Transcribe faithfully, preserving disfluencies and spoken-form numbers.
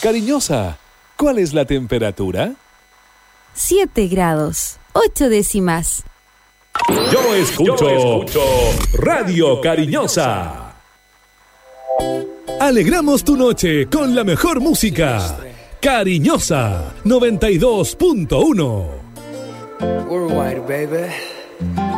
Cariñosa, ¿cuál es la temperatura? Siete grados, ocho décimas. Yo escucho, Yo escucho Radio Cariñosa. Alegramos tu noche con la mejor música. Cariñosa noventa y dos punto uno. Worldwide, baby.